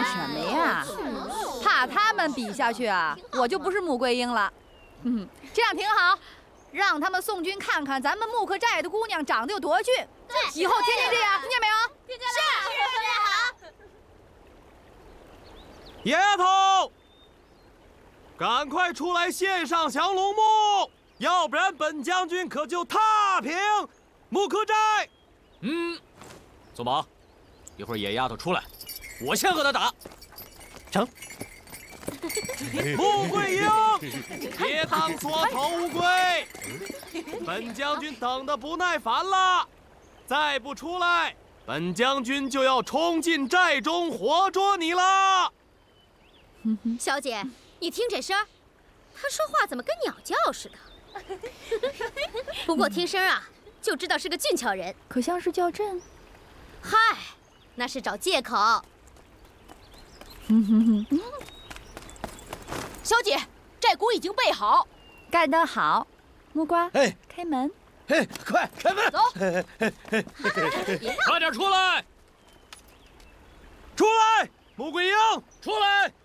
什么呀？怕他们比下去啊，我就不是穆桂英了。这样挺好，让他们宋军看看咱们木克寨的姑娘长得有多俊。对，以后天天这样，听见没有？ 听见了。是，好。 野丫头，赶快出来献上降龙木，要不然本将军可就踏平木克寨。 宗保，一会儿野丫头出来，我先和她打。 成。穆桂英，别当缩头乌龟！本将军等得不耐烦了，再不出来，本将军就要冲进寨中活捉你了。 小姐，你听这声，他说话怎么跟鸟叫似的？不过听声啊，就知道是个俊俏人， 可像是叫阵。 嗨，那是找借口。 小姐，寨鼓已经备好， 干得好，木瓜。 哎， 开门。 哎，快开门！ 走， 快点出来！ 出来，穆桂英， 出来！